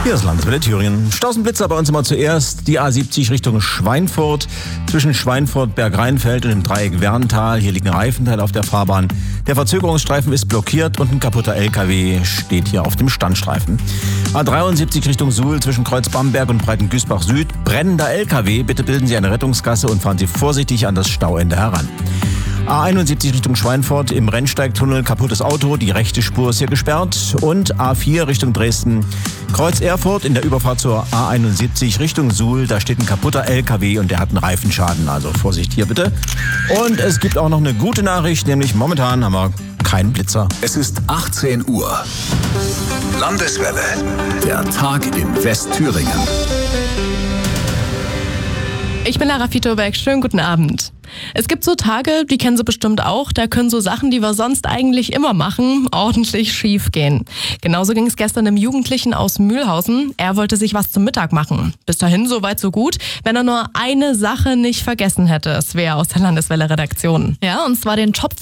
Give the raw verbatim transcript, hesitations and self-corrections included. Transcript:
Hier ist Landeswelle Thüringen. Stausenblitzer bei uns immer zuerst. Die A siebzig Richtung Schweinfurt. Zwischen Schweinfurt, Bergrheinfeld und dem Dreieck Werntal. Hier liegen Reifenteile auf der Fahrbahn. Der Verzögerungsstreifen ist blockiert und ein kaputter L K W steht hier auf dem Standstreifen. A dreiundsiebzig Richtung Suhl zwischen Kreuz Bamberg und Breitengüßbach Süd. Brennender L K W. Bitte bilden Sie eine Rettungsgasse und fahren Sie vorsichtig an das Stauende heran. A einundsiebzig Richtung Schweinfurt im Rennsteigtunnel, kaputtes Auto, die rechte Spur ist hier gesperrt. Und A vier Richtung Dresden, Kreuz Erfurt in der Überfahrt zur A einundsiebzig Richtung Suhl, da steht ein kaputter L K W und der hat einen Reifenschaden, also Vorsicht hier bitte. Und es gibt auch noch eine gute Nachricht, nämlich momentan haben wir keinen Blitzer. Es ist achtzehn Uhr. Landeswelle, der Tag in Westthüringen. Ich bin Lara Fitobeck, schönen guten Abend. Es gibt so Tage, die kennen Sie bestimmt auch, da können so Sachen, die wir sonst eigentlich immer machen, ordentlich schief gehen. Genauso ging es gestern einem Jugendlichen aus Mühlhausen. Er wollte sich was zum Mittag machen. Bis dahin soweit so gut, wenn er nur eine Sache nicht vergessen hätte. Es wäre aus der Landeswelle-Redaktion. Ja, und zwar den Topf